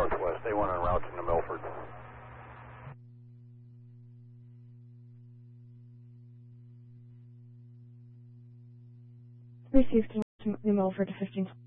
northwest, A1 en route to Milford. Received New Milford to 15.